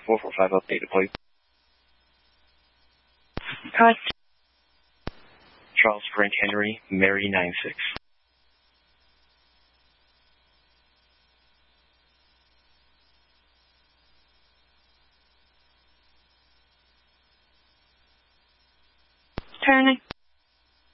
445 update deploy. Correct. Charles Frank Henry, Mary 96. Turning.